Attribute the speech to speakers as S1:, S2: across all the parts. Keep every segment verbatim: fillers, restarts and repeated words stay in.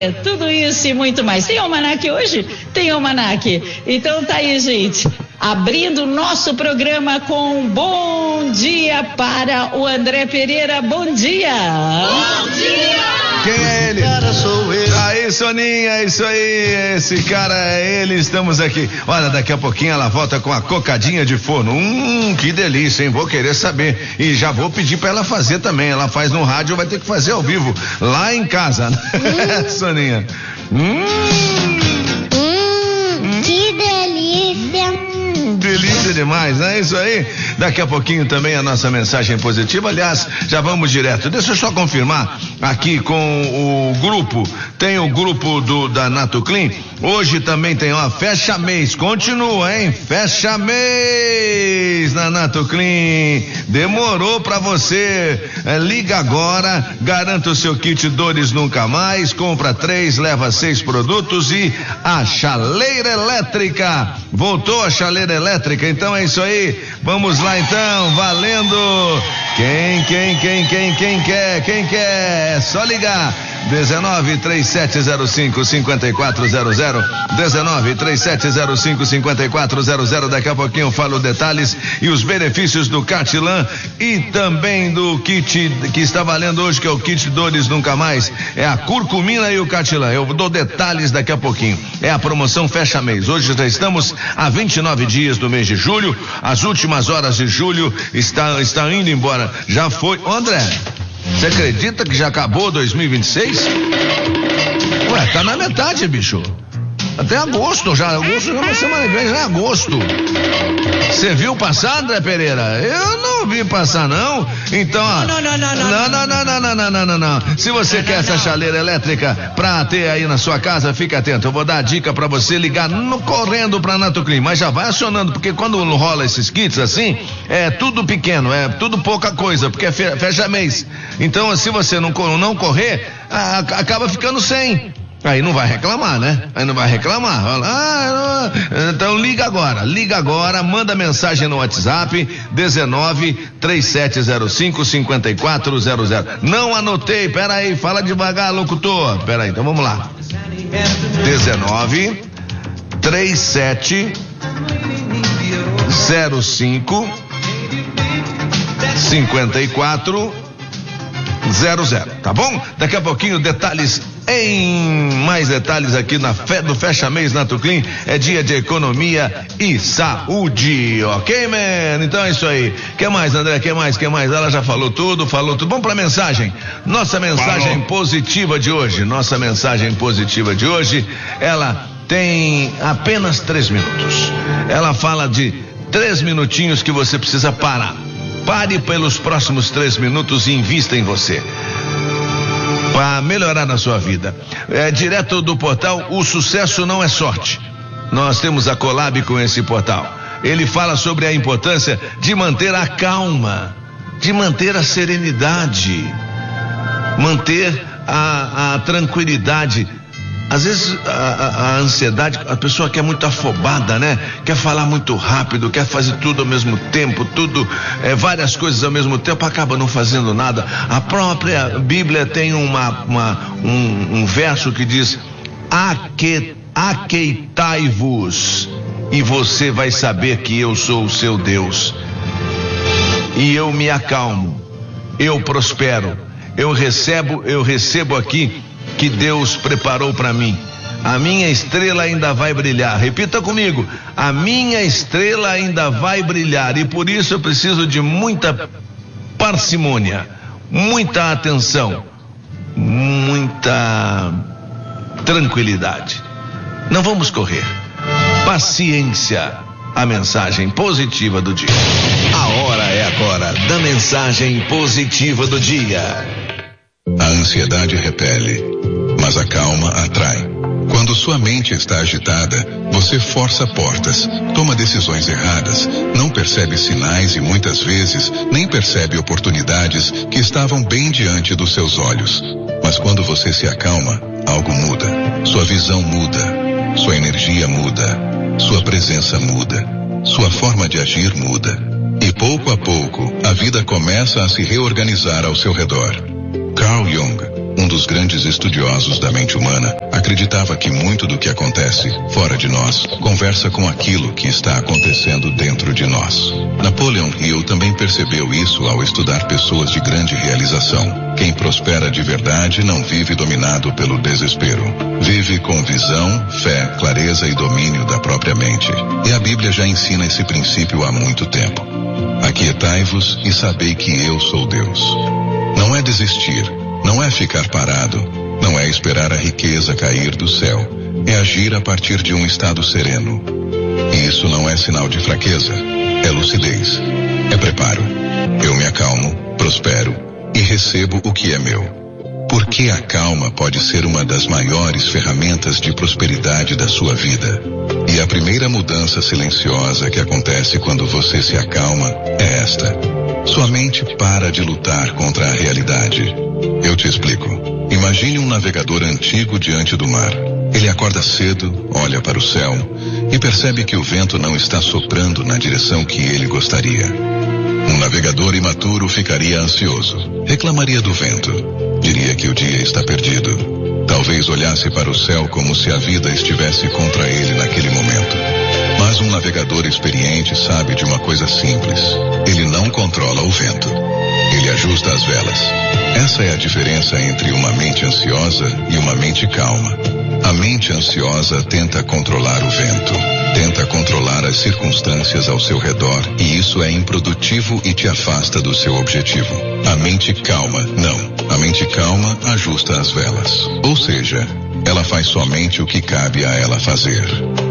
S1: Tudo isso e muito mais. Tem almanaque hoje? Tem almanaque. Então tá aí, gente. Abrindo o nosso programa com bom dia para o André Pereira. Bom dia!
S2: Bom dia! Quem é ele? Cara, sou eu. Aí, Soninha, é isso aí. Esse cara é ele. Estamos aqui. Olha, daqui a pouquinho ela volta com a cocadinha de forno. Hum, que delícia, hein? Vou querer saber. E já vou pedir pra ela fazer também. Ela faz no rádio, vai ter que fazer ao vivo. Lá em casa. Hum. Soninha. Hum.
S3: Hum, que delícia.
S2: Delícia demais, não é isso aí? Daqui a pouquinho também a nossa mensagem positiva. Aliás, já vamos direto. Deixa eu só confirmar aqui com o grupo. Tem o grupo do da Nato Clean. Hoje também tem, ó, fecha mês. Continua, hein? Fecha mês na Nato Clean. Demorou pra você. É, liga agora, garanta o seu kit Dores Nunca Mais. Compra três, leva seis produtos e a chaleira elétrica. Voltou a chaleira elétrica, então é isso aí. Vamos lá então, valendo. Quem, quem, quem, quem, quem quer, quem quer? É só ligar. dezenove, trinta e sete zero cinco, cinquenta e quatro zero zero. dezenove, trinta e sete zero cinco, cinquenta e quatro zero zero. Daqui a pouquinho eu falo detalhes e os benefícios do Cartilan e também do kit que está valendo hoje, que é o kit Dores Nunca Mais. É a curcumina e o Cartilan. Eu dou detalhes daqui a pouquinho. É a promoção fecha mês. Hoje já estamos a vinte e nove dias do mês de julho. As últimas horas de julho está, está indo embora. Já foi. Ô, André, você acredita que já acabou dois mil e vinte e seis? Ué, tá na metade, bicho. Até agosto já. Agosto já é uma semana que vem, já é agosto. Você viu passar, André Pereira? Eu não vi passar, não. Então, ó.
S4: Não, não, não, não.
S2: Não, não, não, não, não, não, não, não, não. Se você não, quer não, essa não. chaleira elétrica pra ter aí na sua casa, fica atento. Eu vou dar a dica pra você ligar no, correndo pra Nato Clean, mas já vai acionando, porque quando rola esses kits assim, é tudo pequeno, é tudo pouca coisa, porque é fecha mês. Então, se você não, não correr, a, acaba ficando sem. Aí não vai reclamar, né? Aí não vai reclamar. Ah, não. Então liga agora, liga agora, manda mensagem no WhatsApp dezenove, trinta e sete zero cinco, cinquenta e quatro zero zero. Não anotei, pera aí, fala devagar, locutor. Pera aí, então vamos lá. dezenove, trinta e sete zero cinco, cinquenta e quatro zero zero, tá bom? Daqui a pouquinho detalhes em mais detalhes aqui na fé do Fecha Mês Nato Clean. É dia de economia e saúde, ok, man? Então é isso aí. Quer mais, André? Quer mais? Quer mais? Ela já falou tudo, falou tudo. Vamos pra mensagem. Nossa mensagem Falou. positiva de hoje. Nossa mensagem positiva de hoje, ela tem apenas três minutos. Ela fala de três minutinhos que você precisa parar. Pare pelos próximos três minutos e invista em você. Para melhorar na sua vida. É direto do portal O Sucesso Não É Sorte. Nós temos a collab com esse portal. Ele fala sobre a importância de manter a calma, de manter a serenidade, manter a, a tranquilidade. Às vezes a, a, a ansiedade, a pessoa quer muito afobada, né? Quer falar muito rápido, quer fazer tudo ao mesmo tempo, tudo, é, várias coisas ao mesmo tempo, acaba não fazendo nada. A própria Bíblia tem uma, uma, um, um verso que diz: Aque, aqueitai-vos, e você vai saber que eu sou o seu Deus. E eu me acalmo, eu prospero, eu recebo, eu recebo aqui que Deus preparou para mim. A minha estrela ainda vai brilhar. Repita comigo: a minha estrela ainda vai brilhar. E por isso eu preciso de muita parcimônia, muita atenção, muita tranquilidade. Não vamos correr. Paciência. A mensagem positiva do dia. A hora é agora da mensagem positiva do dia.
S5: A ansiedade repele, mas a calma atrai. Quando sua mente está agitada, você força portas, toma decisões erradas, não percebe sinais e muitas vezes nem percebe oportunidades que estavam bem diante dos seus olhos. Mas quando você se acalma, algo muda. Sua visão muda, sua energia muda, sua presença muda, sua forma de agir muda. E pouco a pouco, a vida começa a se reorganizar ao seu redor. Carl Jung, um dos grandes estudiosos da mente humana, acreditava que muito do que acontece fora de nós conversa com aquilo que está acontecendo dentro de nós. Napoleon Hill também percebeu isso ao estudar pessoas de grande realização. Quem prospera de verdade não vive dominado pelo desespero. Vive com visão, fé, clareza e domínio da própria mente. E a Bíblia já ensina esse princípio há muito tempo. Aquietai-vos e sabei que eu sou Deus. Não é desistir, não é ficar parado, não é esperar a riqueza cair do céu, é agir a partir de um estado sereno. E isso não é sinal de fraqueza, é lucidez, é preparo. Eu me acalmo, prospero e recebo o que é meu. Porque a calma pode ser uma das maiores ferramentas de prosperidade da sua vida. E a primeira mudança silenciosa que acontece quando você se acalma é esta. Sua mente para de lutar contra a realidade. Eu te explico. Imagine um navegador antigo diante do mar. Ele acorda cedo, olha para o céu e percebe que o vento não está soprando na direção que ele gostaria. Um navegador imaturo ficaria ansioso, reclamaria do vento, diria que o dia está perdido. Talvez olhasse para o céu como se a vida estivesse contra ele naquele momento. Mas um navegador experiente sabe de uma coisa simples. Ele não controla o vento. Ele ajusta as velas. Essa é a diferença entre uma mente ansiosa e uma mente calma. A mente ansiosa tenta controlar o vento, tenta controlar as circunstâncias ao seu redor, e isso é improdutivo e te afasta do seu objetivo. A mente calma, não. A mente calma ajusta as velas. Ou seja, ela faz somente o que cabe a ela fazer.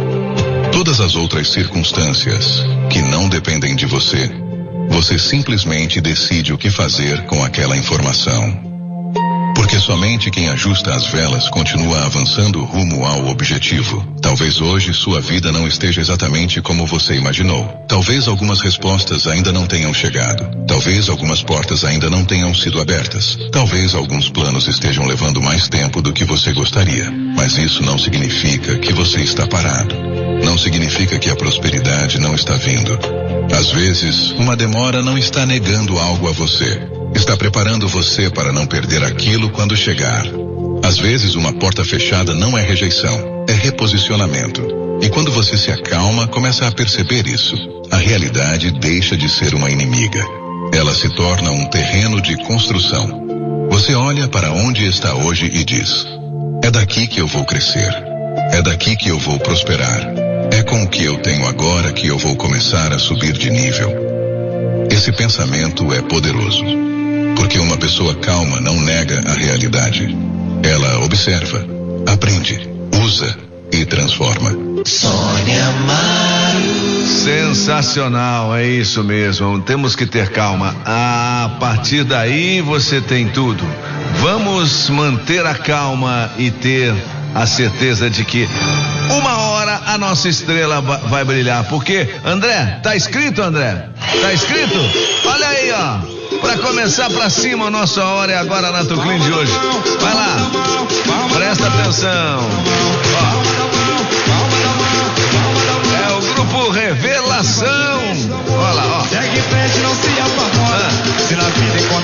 S5: Todas as outras circunstâncias que não dependem de você, você simplesmente decide o que fazer com aquela informação. Porque somente quem ajusta as velas continua avançando rumo ao objetivo. Talvez hoje sua vida não esteja exatamente como você imaginou. Talvez algumas respostas ainda não tenham chegado. Talvez algumas portas ainda não tenham sido abertas. Talvez alguns planos estejam levando mais tempo do que você gostaria. Mas isso não significa que você está parado. Não significa que a prosperidade não está vindo. Às vezes, uma demora não está negando algo a você. Está preparando você para não perder aquilo quando chegar. Às vezes, uma porta fechada não é rejeição, é reposicionamento. E quando você se acalma, começa a perceber isso. A realidade deixa de ser uma inimiga. Ela se torna um terreno de construção. Você olha para onde está hoje e diz: é daqui que eu vou crescer. É daqui que eu vou prosperar. É com o que eu tenho agora que eu vou começar a subir de nível. Esse pensamento é poderoso. Porque uma pessoa calma não nega a realidade. Ela observa, aprende, usa e transforma.
S2: Sônia Amaro. Sensacional, é isso mesmo. Temos que ter calma. A partir daí você tem tudo. Vamos manter a calma e ter a certeza de que uma hora a nossa estrela vai brilhar. Porque, André, tá escrito, André? Tá escrito? Olha aí, ó. Pra começar pra cima, a nossa hora é agora na Tuclin de hoje. Vai lá, presta atenção. Ó.